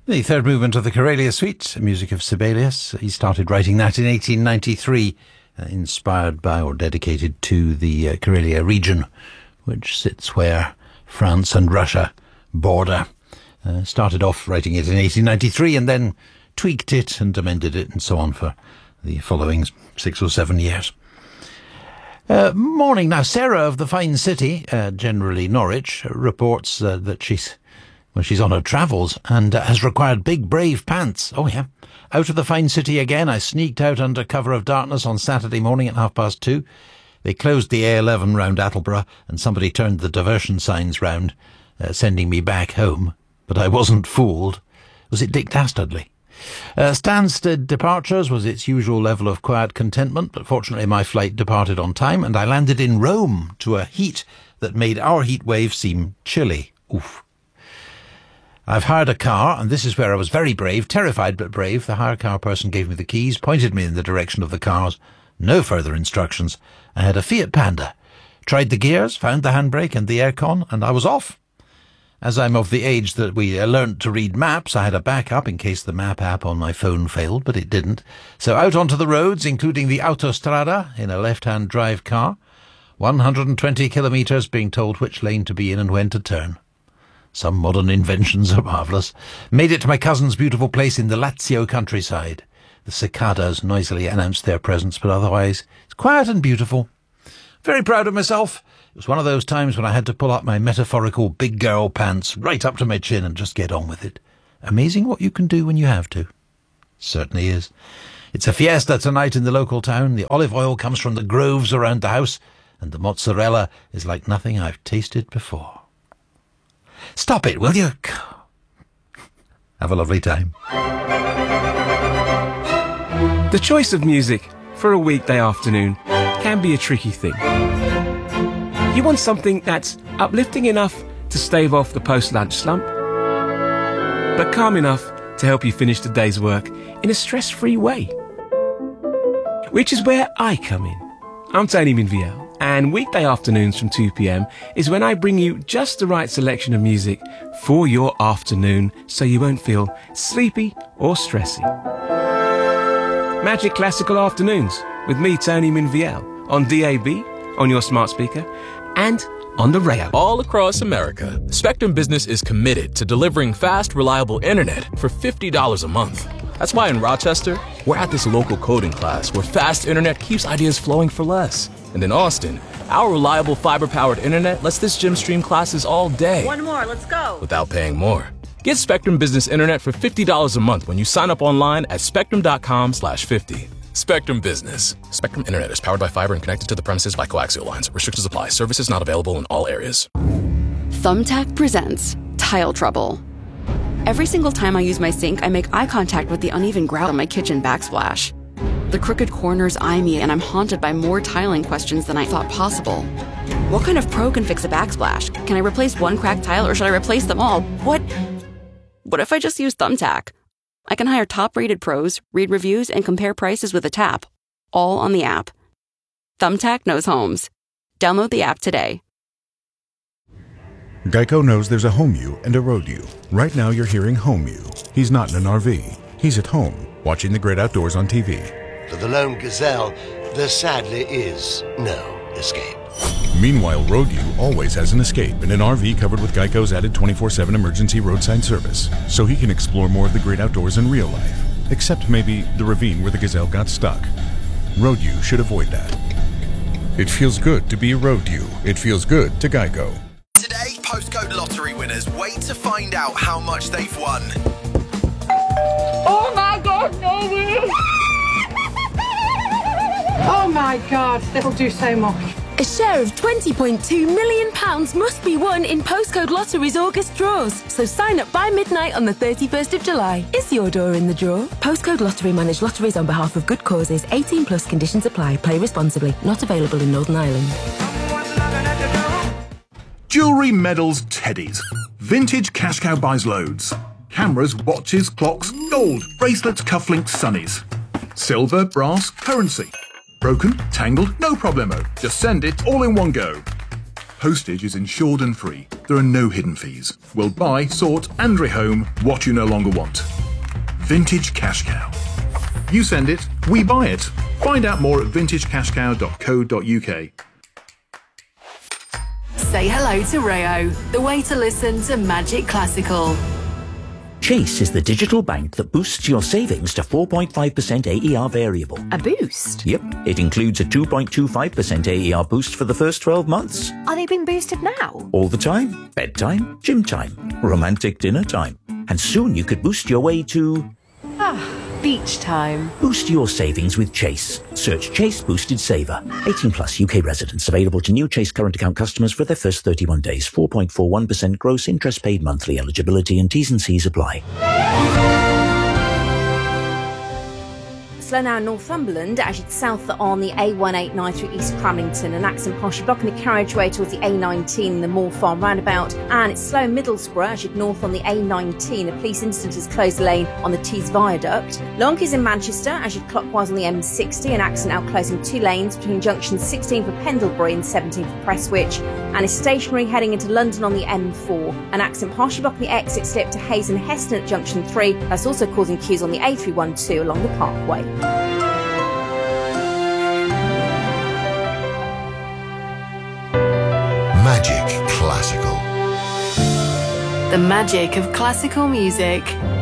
The third movement of the Karelia Suite, music of Sibelius. He started writing that in 1893, inspired by or dedicated to the Karelia region, which sits where France and Russia border. Started off writing it in 1893 and then tweaked it and amended it and so on for the following 6 or 7 years. Morning now. Sarah of the fine city, generally Norwich, reports that she's on her travels and has required big, brave pants. Oh, yeah. Out of the fine city again. I sneaked out under cover of darkness on Saturday morning at 2:30. They closed the A11 round Attleborough and somebody turned the diversion signs round, sending me back home. But I wasn't fooled. Was it Dick Dastardly? Stansted Departures was its usual level of quiet contentment, but fortunately my flight departed on time and I landed in Rome to a heat that made our heat wave seem chilly. Oof. I've hired a car, and this is where I was very brave, terrified but brave. The hire car person gave me the keys, pointed me in the direction of the cars. No further instructions. I had a Fiat Panda. Tried the gears, found the handbrake and the aircon, and I was off. As I'm of the age that we learnt to read maps, I had a backup in case the map app on my phone failed, but it didn't. So out onto the roads, including the Autostrada, in a left-hand drive car. 120 kilometres, being told which lane to be in and when to turn. Some modern inventions are marvellous. Made it to my cousin's beautiful place in the Lazio countryside. The cicadas noisily announced their presence, but otherwise it's quiet and beautiful. Very proud of myself. It was one of those times when I had to pull up my metaphorical big girl pants right up to my chin and just get on with it. Amazing what you can do when you have to. Certainly is. It's a fiesta tonight in the local town. The olive oil comes from the groves around the house, and the mozzarella is like nothing I've tasted before. Stop it, will you? Have a lovely time. The choice of music for a weekday afternoon can be a tricky thing. You want something that's uplifting enough to stave off the post-lunch slump, but calm enough to help you finish the day's work in a stress-free way. Which is where I come in. I'm Tony Minviel. And weekday afternoons from 2 p.m. is when I bring you just the right selection of music for your afternoon so you won't feel sleepy or stressy. Magic Classical Afternoons with me, Tony Minviel, on DAB, on your smart speaker, and on the rail. All across America, Spectrum Business is committed to delivering fast, reliable internet for $50 a month. That's why in Rochester, we're at this local coding class where fast internet keeps ideas flowing for less. And in Austin, our reliable fiber-powered internet lets this gym stream classes all day. One more, let's go. Without paying more. Get Spectrum Business Internet for $50 a month when you sign up online at spectrum.com/50. Spectrum Business. Spectrum Internet is powered by fiber and connected to the premises by coaxial lines. Restrictions apply. Services not available in all areas. Thumbtack presents Tile Trouble. Every single time I use my sink, I make eye contact with the uneven grout on my kitchen backsplash. The crooked corners eye me, and I'm haunted by more tiling questions than I thought possible. What kind of pro can fix a backsplash? Can I replace one cracked tile, or should I replace them all? What if I just use Thumbtack? I can hire top-rated pros, read reviews, and compare prices with a tap, all on the app. Thumbtack knows homes. Download the app today. Geico knows there's a home you and a road you. Right now you're hearing home you. He's not in an RV. He's at home, watching the great outdoors on TV. For the lone gazelle, there sadly is no escape. Meanwhile, road you always has an escape in an RV covered with Geico's added 24/7 emergency roadside service, so he can explore more of the great outdoors in real life, except maybe the ravine where the gazelle got stuck. Road you should avoid that. It feels good to be a road you. It feels good to Geico. Today, postcode lottery winners wait to find out how much they've won. Oh my God, no way! Oh my God, that'll do so much. A share of £20.2 million must be won in Postcode Lottery's August draws. So sign up by midnight on the 31st of July. Is your door in the draw? Postcode Lottery manage lotteries on behalf of good causes. 18 plus conditions apply. Play responsibly. Not available in Northern Ireland. Jewellery, medals, teddies. Vintage cash cow buys loads. Cameras, watches, clocks, gold, bracelets, cufflinks, sunnies. Silver, brass, currency. Broken, tangled, no problemo. Just send it all in one go. Postage is insured and free. There are no hidden fees. We'll buy, sort and rehome what you no longer want. Vintage Cash Cow. You send it, we buy it. Find out more at vintagecashcow.co.uk. Say hello to Rayo, the way to listen to Magic Classical. Chase is the digital bank that boosts your savings to 4.5% AER variable. A boost? Yep. It includes a 2.25% AER boost for the first 12 months. Are they being boosted now? All the time. Bedtime, gym time, romantic dinner time. And soon you could boost your way to... beach time. Boost your savings with Chase. Search Chase Boosted Saver. 18 plus UK residents. Available to new Chase current account customers for their first 31 days. 4.41% gross interest paid monthly. Eligibility and T's and C's apply. Slow now in Northumberland as you'd south on the A189 through East Cramlington. An accident partially blocking the carriageway towards the A19 in the Moor Farm roundabout. And it's slow in Middlesbrough as you'd north on the A19. A police incident has closed the lane on the Tees Viaduct. Long is in Manchester as you'd clockwise on the M60. An accident now closing 2 lanes between junctions 16 for Pendlebury and 17 for Prestwich. And is stationary heading into London on the M4. An accident partially blocking the exit slip to Hayes and Heston at junction 3. That's also causing queues on the A312 along the Parkway. Magic Classical. The magic of classical music.